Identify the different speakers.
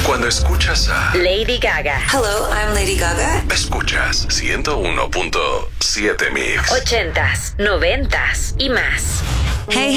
Speaker 1: Cuando escuchas a
Speaker 2: Lady Gaga.
Speaker 3: Hello, I'm Lady Gaga.
Speaker 1: Escuchas 101.7 Mix.
Speaker 2: 80s, 90s y más.
Speaker 3: Hey,